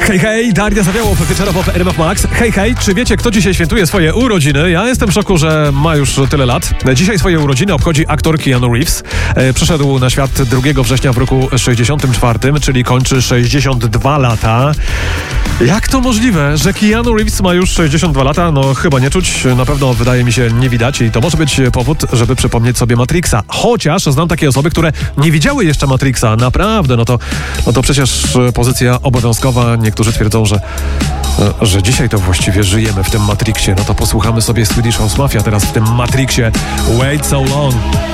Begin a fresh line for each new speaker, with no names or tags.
Hej, hej, Daria Zawiałow, wieczorowo w RMF Max. Hej, hej, czy wiecie, kto dzisiaj świętuje swoje urodziny? Ja jestem w szoku, że ma już tyle lat. Dzisiaj swoje urodziny obchodzi aktor Keanu Reeves. Przyszedł na świat 2 września w roku 64, czyli kończy 62 lata. Jak to możliwe, że Keanu Reeves ma już 62 lata? No chyba nie czuć, na pewno wydaje mi się nie widać i to może być powód, żeby przypomnieć sobie Matrixa. Chociaż znam takie osoby, które nie widziały jeszcze Matrixa. Naprawdę, no to przecież pozycja obowiązkowa. Niektórzy twierdzą, że dzisiaj to właściwie żyjemy w tym Matrixie. No to posłuchamy sobie Swedish House Mafia teraz w tym Matrixie. Wait so long.